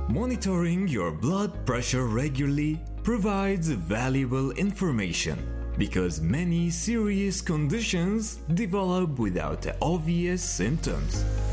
Monitoring your blood pressure regularly provides valuable information because many serious conditions develop without obvious symptoms.